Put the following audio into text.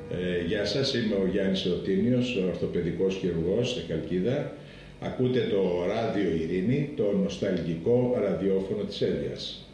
Γεια σας, είμαι ο Γιάννης Εωτίνιος, ορθοπαιδικός χειρουργός στη Χαλκίδα. Ακούτε το Ράδιο Ειρήνη, το νοσταλγικό ραδιόφωνο της Έλβιας.